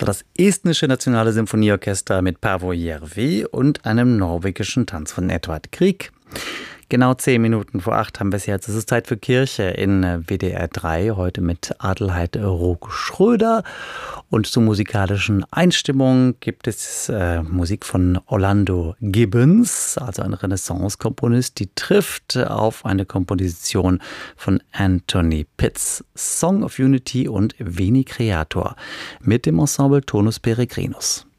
war das estnische Nationale Symphonieorchester mit Paavo Järvi und einem norwegischen Tanz von Edvard Grieg. Genau 10 Minuten vor 8 haben wir es jetzt. Es ist Zeit für Kirche in WDR 3, heute mit Adelheid Rogge-Schröder. Und zur musikalischen Einstimmung gibt es Musik von Orlando Gibbons, also ein Renaissance-Komponist, die trifft auf eine Komposition von Anthony Pitts, Song of Unity und Veni Creator, mit dem Ensemble Tonus Peregrinus.